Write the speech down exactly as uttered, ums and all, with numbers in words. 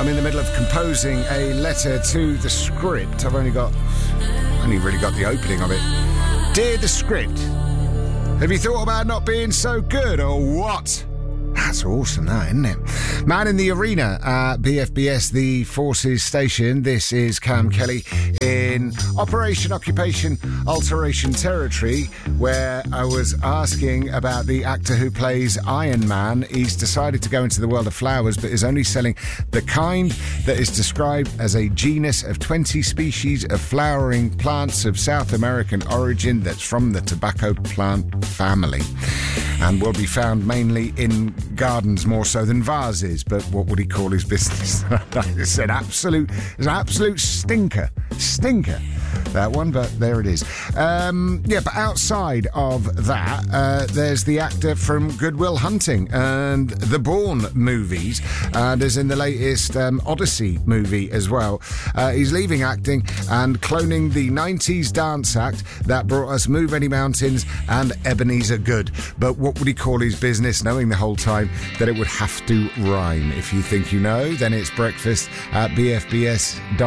I'm in the middle of composing a letter to the script. I've only got, only really got the opening of it. Dear the script, have you thought about not being so good or what? That's awesome, that, isn't it? Man in the arena at B F B S, the Forces Station. This is Cam Kelly in Operation Occupation Alteration Territory, where I was asking about the actor who plays Iron Man. He's decided to go into the world of flowers, but is only selling the kind that is described as a genus of twenty species of flowering plants of South American origin that's from the tobacco plant family, and will be found mainly in gardens more so than vases. But what would he call his business? It's an absolute, it's an absolute stinker, stinker, that one. But there it is. Um, yeah, but outside of that, uh, there's the actor from Good Will Hunting and the Bourne movies, and is in the latest um, Odyssey movie as well. Uh, he's leaving acting and cloning the nineties dance act that brought us Move Any Mountains and Ebenezer Good. But what would he call his business, knowing the whole time that it would have to rhyme? If you think you know, then it's breakfast at B F B S.